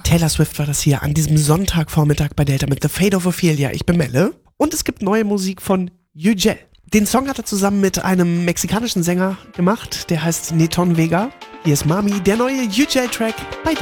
Taylor Swift war das hier an diesem Sonntagvormittag bei Delta mit The Fate of Ophelia. Ich bin Melle und es gibt neue Musik von Yücel. Den Song hat er zusammen mit einem mexikanischen Sänger gemacht, der heißt Neton Vega. Hier ist Mami, der neue Yücel-Track bei